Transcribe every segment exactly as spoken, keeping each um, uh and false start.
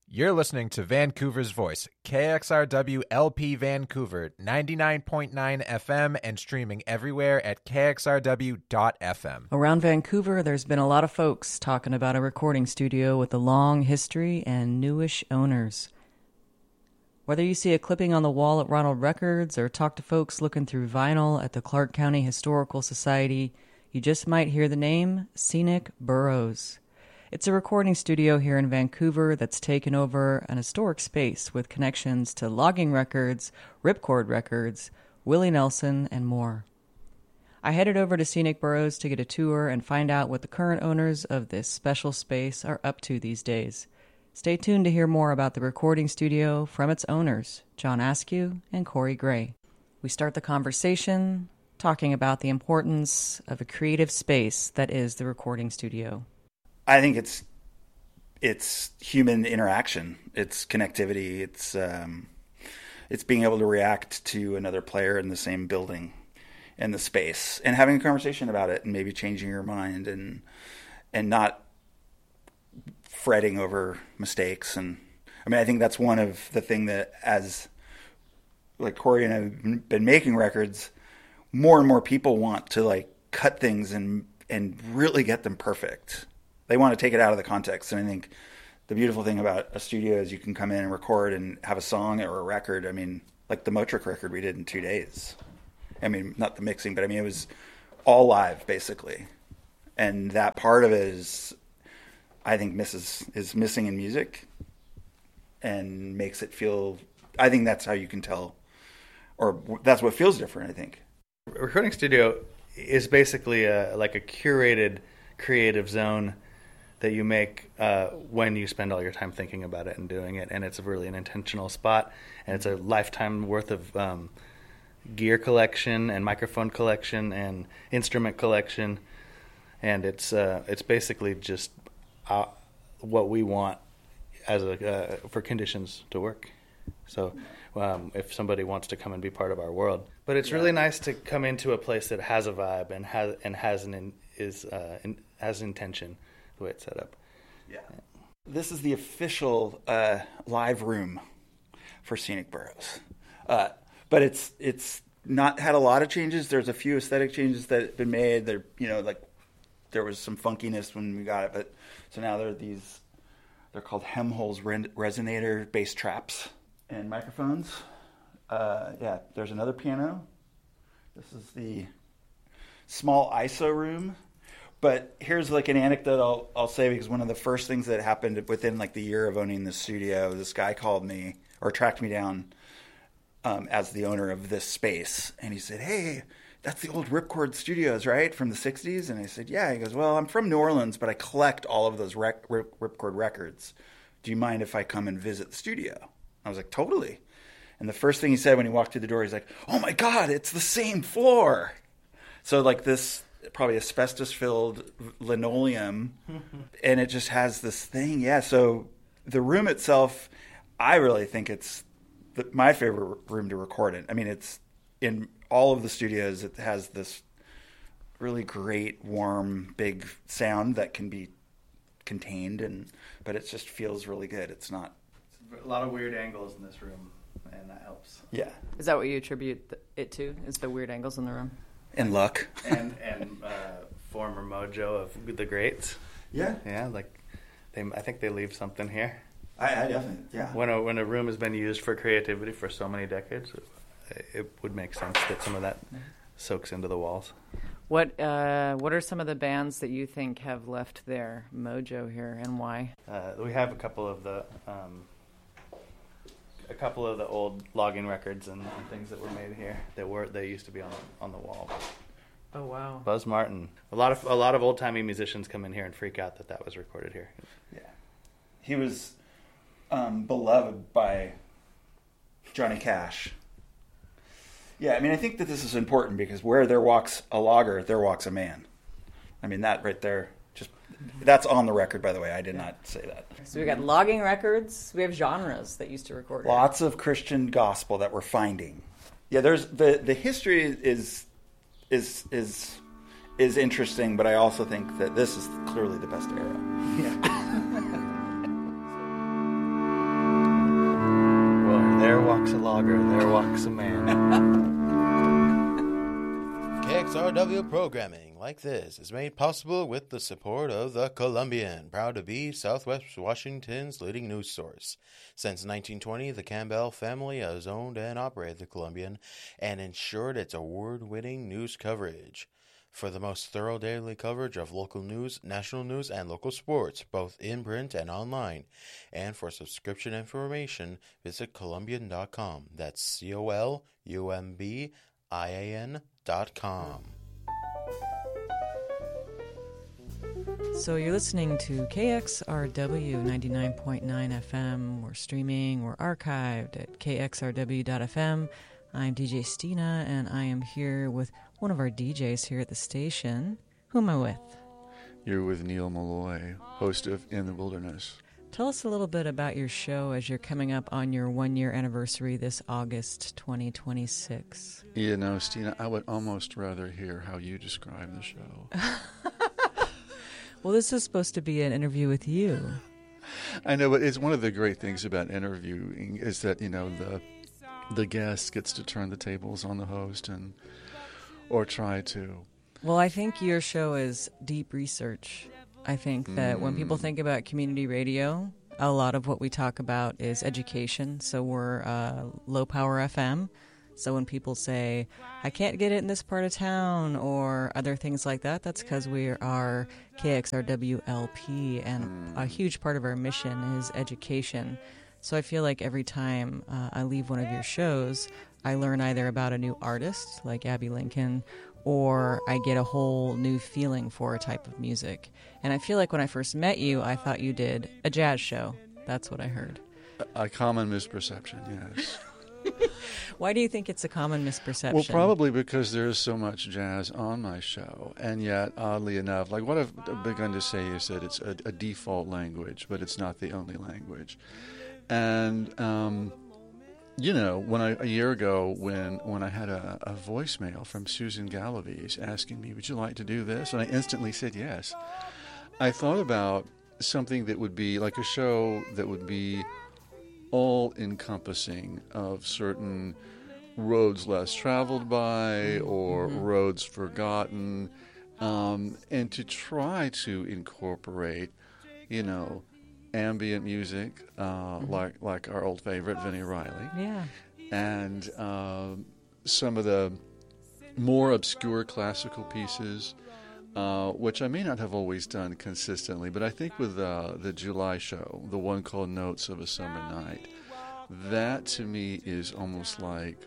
You're listening to Vancouver's Voice, K X R W L P Vancouver, ninety-nine point nine F M and streaming everywhere at K X R W dot F M. Around Vancouver, there's been a lot of folks talking about a recording studio with a long history and newish owners. Whether you see a clipping on the wall at Ronald Records or talk to folks looking through vinyl at the Clark County Historical Society, you just might hear the name Scenic Burrows. It's a recording studio here in Vancouver that's taken over an historic space with connections to Logging Records, Ripcord Records, Willie Nelson, and more. I headed over to Scenic Burrows to get a tour and find out what the current owners of this special space are up to these days. Stay tuned to hear more about the recording studio from its owners, John Askew and Corey Gray. We start the conversation talking about the importance of a creative space that is the recording studio. I think it's it's human interaction. It's connectivity. It's um, it's being able to react to another player in the same building, in the space, and having a conversation about it, and maybe changing your mind, and and not fretting over mistakes. And I mean, I think that's one of the thing that, as like Corey and I have been making records, more and more people want to like cut things and and really get them perfect. They want to take it out of the context. And I think the beautiful thing about a studio is you can come in and record and have a song or a record. I mean, like the Motric record we did in two days. I mean, not the mixing, but I mean, it was all live basically. And that part of it is, I think, misses, is missing in music and makes it feel, I think that's how you can tell, or that's what feels different, I think. A recording studio is basically a, like a curated creative zone that you make uh, when you spend all your time thinking about it and doing it, and it's really an intentional spot, and it's a lifetime worth of um, gear collection and microphone collection and instrument collection, and it's uh, it's basically just uh, what we want as a uh, for conditions to work. So um, if somebody wants to come and be part of our world, but it's yeah. really nice to come into a place that has a vibe and has and has an in, is uh, in, has intention. The way it's set up. Yeah. This is the official uh, live room for Scenic Burrows. Uh, but it's it's not had a lot of changes. There's a few aesthetic changes that have been made. There, you know, like there was some funkiness when we got it, but so now there are these, they're called Helmholtz resonator bass traps and microphones. Uh, yeah, there's another piano. This is the small I S O room. But here's like an anecdote I'll, I'll say, because one of the first things that happened within like the year of owning the studio, this guy called me or tracked me down um, as the owner of this space. And he said, "Hey, that's the old Ripcord Studios, right? From the sixties? And I said, "Yeah." He goes, "Well, I'm from New Orleans, but I collect all of those rec- Rip- Ripcord records. Do you mind if I come and visit the studio?" I was like, "Totally." And the first thing he said when he walked through the door, he's like, "Oh my God, it's the same floor." So like this, probably asbestos-filled linoleum, and it just has this thing. Yeah, so the room itself, I really think it's the, my favorite room to record in. I mean, it's in all of the studios, it has this really great, warm, big sound that can be contained, and but it just feels really good. It's not... A lot of weird angles in this room, and that helps. Yeah. Is that what you attribute it to, is the weird angles in the room? And luck. and and uh, former mojo of the greats. Yeah. Yeah, like they, I think they leave something here. I, I definitely, yeah. When a, when a room has been used for creativity for so many decades, it, it would make sense that some of that soaks into the walls. What uh, what are some of the bands that you think have left their mojo here, and why? Uh, we have a couple of the... Um, a couple of the old logging records and, and things that were made here that were they used to be on on the wall. Oh wow! Buzz Martin. A lot of a lot of old timey musicians come in here and freak out that that was recorded here. Yeah, he was um, beloved by Johnny Cash. Yeah, I mean, I think that this is important because where there walks a logger, there walks a man. I mean, that right there. Just that's on the record, by the way. I did not say that. So we got logging records. We have genres that used to record. Lots of Christian gospel that we're finding. Yeah, there's the the history is is is is interesting, but I also think that this is clearly the best era. Yeah. logger, there walks a man. K X R W programming like this is made possible with the support of the Columbian, proud to be Southwest Washington's leading news source. Since nineteen twenty, the Campbell family has owned and operated the Columbian and ensured its award-winning news coverage. For the most thorough daily coverage of local news, national news, and local sports, both in print and online. And for subscription information, visit Columbian dot com. That's C O L U M B I A N dot com. So you're listening to K X R W ninety-nine point nine F M. We're streaming, we're archived at K X R W dot F M. I'm D J Stina, and I am here with one of our D Js here at the station. Who am I with? You're with Neil Malloy, host of In the Wilderness. Tell us a little bit about your show as you're coming up on your one-year anniversary this August twenty twenty-six. You know, Stina, I would almost rather hear how you describe the show. Well, this is supposed to be an interview with you. I know, but it's one of the great things about interviewing is that, you know, the the guest gets to turn the tables on the host and or try to. Well, I think your show is deep research. I think that mm. when people think about community radio, a lot of what we talk about is education. So we're uh, low power F M. So when people say, I can't get it in this part of town or other things like that, that's because we are K X R W L P, and mm. a huge part of our mission is education. So I feel like every time uh, I leave one of your shows, I learn either about a new artist, like Abby Lincoln, or I get a whole new feeling for a type of music. And I feel like when I first met you, I thought you did a jazz show. That's what I heard. A, a common misperception, yes. Why do you think it's a common misperception? Well, probably because there's so much jazz on my show. And yet, oddly enough, like what I've begun to say is that it's a, a default language, but it's not the only language. And, um, you know, when I, a year ago, when when I had a, a voicemail from Susan Galaviz asking me, would you like to do this? And I instantly said yes. I thought about something that would be like a show that would be all-encompassing of certain roads less traveled by or mm-hmm. roads forgotten, um, and to try to incorporate, you know, ambient music, uh, mm-hmm. like like our old favorite Vinnie Riley, yeah, and um, some of the more obscure classical pieces, uh, which I may not have always done consistently, but I think with uh, the July show, the one called Notes of a Summer Night, that to me is almost like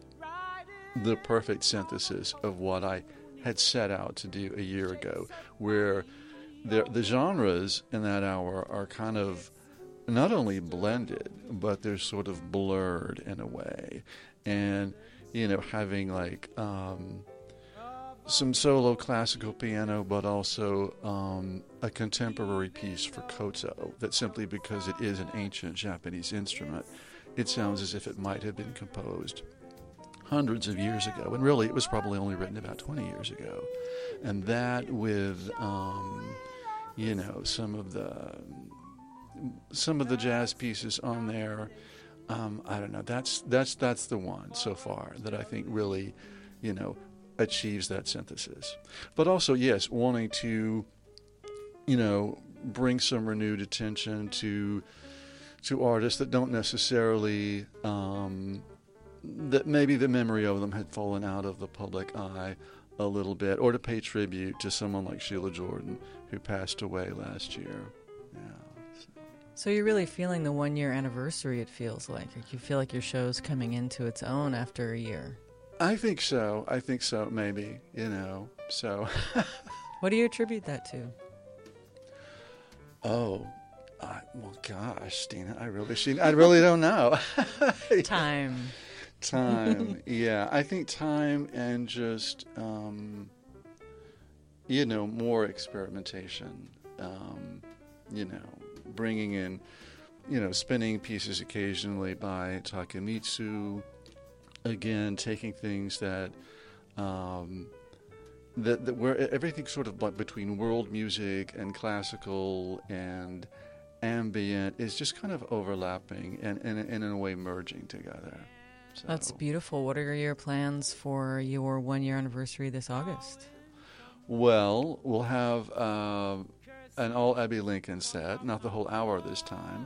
the perfect synthesis of what I had set out to do a year ago, where The, the genres in that hour are kind of not only blended, but they're sort of blurred in a way. And, you know, having like um, some solo classical piano, but also um, a contemporary piece for koto that simply because it is an ancient Japanese instrument, it sounds as if it might have been composed hundreds of years ago. And really, it was probably only written about twenty years ago. And that with... Um, you know, some of the some of the jazz pieces on there, um, I don't know. That's that's that's the one so far that I think really, you know, achieves that synthesis. But also, yes, wanting to, you know, bring some renewed attention to to artists that don't necessarily um, that maybe the memory of them had fallen out of the public eye a little bit, or to pay tribute to someone like Sheila Jordan, who passed away last year. Yeah. So, so you're really feeling the one-year anniversary, it feels like. Like you feel like your show's coming into its own after a year. I think so. I think so, maybe, you know, so. What do you attribute that to? Oh, uh, well, gosh, Stina, I really, she, I really don't know. Time. Time, yeah. I think time and just, um, you know, more experimentation, um, you know, bringing in, you know, spinning pieces occasionally by Takemitsu, again, taking things that, um, that, that where everything sort of like between world music and classical and ambient is just kind of overlapping and, and, and in a way merging together. So, That's beautiful. What are your plans for your one-year anniversary this August? Well, we'll have uh, an all Abbey Lincoln set, not the whole hour this time,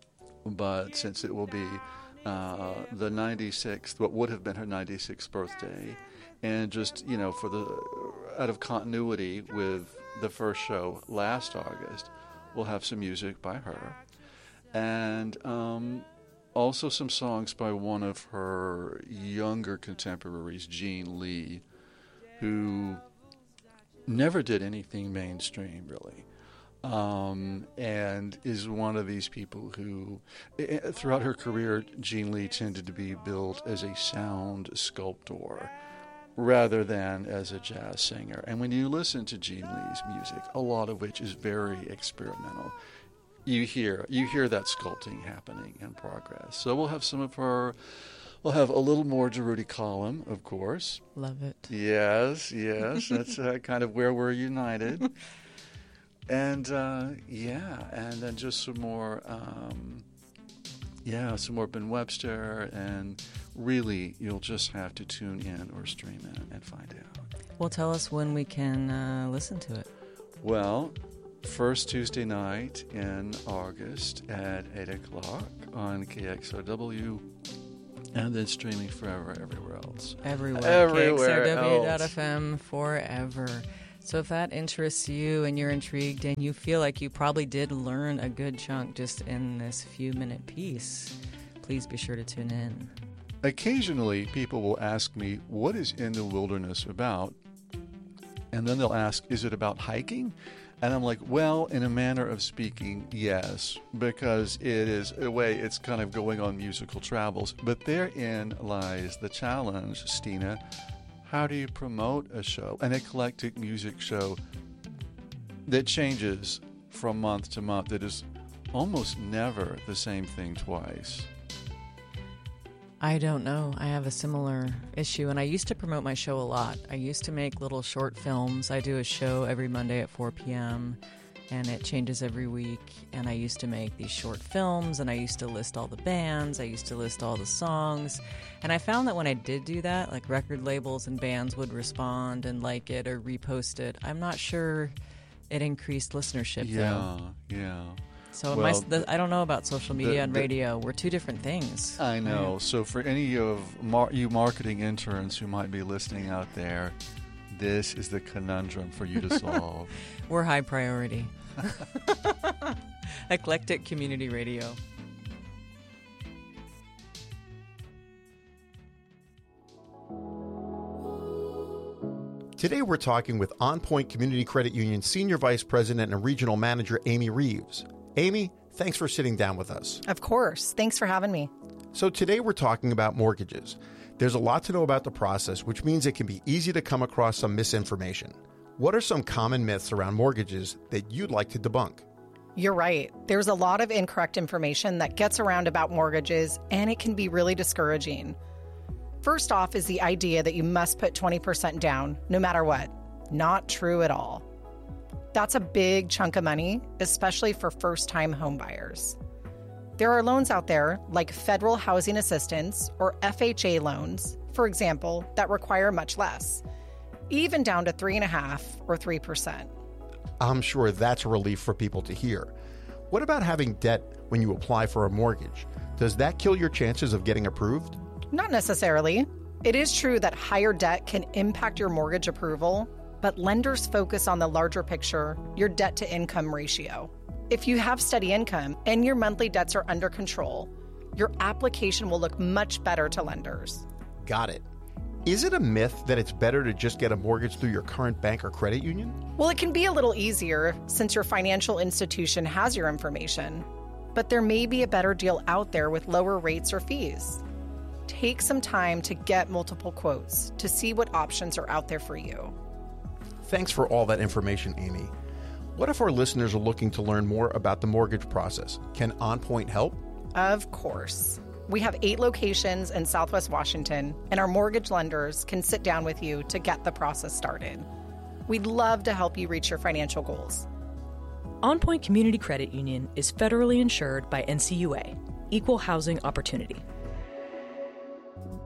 but since it will be uh, the ninety-sixth, what would have been her ninety-sixth birthday, and just, you know, for the out of continuity with the first show last August, we'll have some music by her, and um, also some songs by one of her younger contemporaries, Jean Lee, who never did anything mainstream, really, um, and is one of these people who, throughout her career, Jean Lee tended to be billed as a sound sculptor rather than as a jazz singer. And when you listen to Jean Lee's music, a lot of which is very experimental, you hear you hear that sculpting happening in progress. So we'll have some of her. We'll have a little more Jerudi Collum, of course. Love it. Yes, yes. That's uh, kind of where we're united. And, uh, yeah, and then just some more, um, yeah, some more Ben Webster. And really, you'll just have to tune in or stream in and find out. Well, tell us when we can uh, listen to it. Well, first Tuesday night in August at eight o'clock on K X R W. And then streaming forever everywhere else. Everywhere. Everywhere K X R W dot else. F M forever. So if that interests you and you're intrigued and you feel like you probably did learn a good chunk just in this few minute piece, please be sure to tune in. Occasionally, people will ask me, what is In the Wilderness about? And then they'll ask, is it about hiking? And I'm like, well, in a manner of speaking, yes, because it is, in a way, it's kind of going on musical travels. But therein lies the challenge, Stina. How do you promote a show, an eclectic music show that changes from month to month, that is almost never the same thing twice? I don't know. I have a similar issue, and I used to promote my show a lot. I used to make little short films. I do a show every Monday at four p.m., and it changes every week. And I used to make these short films, and I used to list all the bands. I used to list all the songs. And I found that when I did do that, like record labels and bands would respond and like it or repost it. I'm not sure it increased listenership, Yeah, though. yeah. So Well, my, the, I don't know about social media the- and the- radio. We're two different things. I know. Right? So for any of mar- you marketing interns who might be listening out there, this is the conundrum for you to solve. We're high priority. Eclectic community radio. Today we're talking with On Point Community Credit Union Senior Vice President and Regional Manager Amy Reeves. Amy, thanks for sitting down with us. Of course. Thanks for having me. So today we're talking about mortgages. There's a lot to know about the process, which means it can be easy to come across some misinformation. What are some common myths around mortgages that you'd like to debunk? You're right. There's a lot of incorrect information that gets around about mortgages, and it can be really discouraging. First off is the idea that you must put twenty percent down, no matter what. Not true at all. That's a big chunk of money, especially for first-time homebuyers. There are loans out there, like federal housing assistance or F H A loans, for example, that require much less, even down to three point five or three percent. I'm sure that's a relief for people to hear. What about having debt when you apply for a mortgage? Does that kill your chances of getting approved? Not necessarily. It is true that higher debt can impact your mortgage approval, but lenders focus on the larger picture, your debt-to-income ratio. If you have steady income and your monthly debts are under control, your application will look much better to lenders. Got it. Is it a myth that it's better to just get a mortgage through your current bank or credit union? Well, it can be a little easier since your financial institution has your information, but there may be a better deal out there with lower rates or fees. Take some time to get multiple quotes to see what options are out there for you. Thanks for all that information, Amy. What if our listeners are looking to learn more about the mortgage process? Can On Point help? Of course. We have eight locations in Southwest Washington, and our mortgage lenders can sit down with you to get the process started. We'd love to help you reach your financial goals. On Point Community Credit Union is federally insured by N C U A, Equal Housing Opportunity.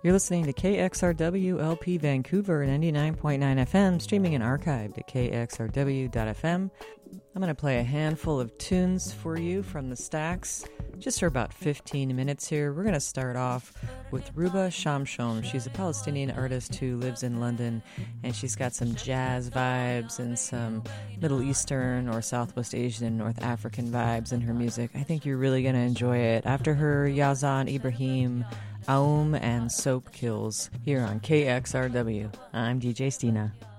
You're listening to K X R W L P Vancouver ninety-nine point nine F M, streaming and archived at K X R W dot F M. I'm going to play a handful of tunes for you from the stacks, just for about fifteen minutes here. We're going to start off with Ruba Shamshom. She's a Palestinian artist who lives in London, and she's got some jazz vibes and some Middle Eastern or Southwest Asian, North African vibes in her music. I think you're really going to enjoy it. After her, Yazan Ibrahim, Aum, and Soap Kills here on K X R W. I'm D J Stina.